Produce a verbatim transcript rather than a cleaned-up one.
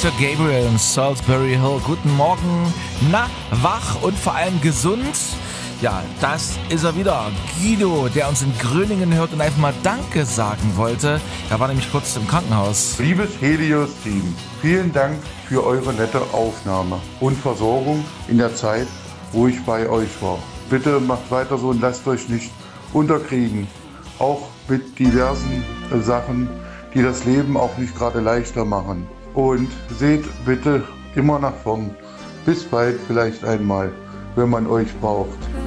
Peter Gabriel in Salisbury Hill. Guten Morgen, na, wach und vor allem gesund. Ja, das ist er wieder, Guido, der uns in Gröningen hört und einfach mal Danke sagen wollte. Er war nämlich kurz im Krankenhaus. Liebes Helios-Team, vielen Dank für eure nette Aufnahme und Versorgung in der Zeit, wo ich bei euch war. Bitte macht weiter so und lasst euch nicht unterkriegen. Auch mit diversen äh, Sachen, die das Leben auch nicht gerade leichter machen. Und seht bitte immer nach vorn. Bis bald vielleicht einmal, wenn man euch braucht.